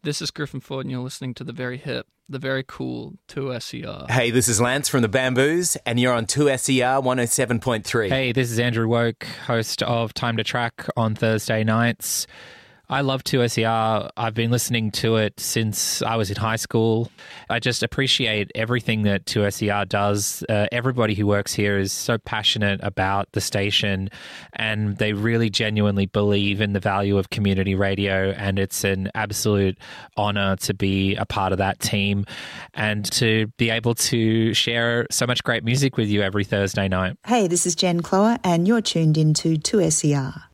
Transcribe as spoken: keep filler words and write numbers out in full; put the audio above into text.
This is Griffin Ford, and you're listening to the very hip, the very cool two S E R. Hey, this is Lance from the Bamboos, and you're on two S E R one oh seven point three. Hey, this is Andrew Woke, host of Time to Track on Thursday nights. I love two S E R. I've been listening to it since I was in high school. I just appreciate everything that two S E R does. Uh, everybody who works here is so passionate about the station, and they really genuinely believe in the value of community radio, and it's an absolute honor to be a part of that team and to be able to share so much great music with you every Thursday night. Hey, this is Jen Clower, and you're tuned into two S E R.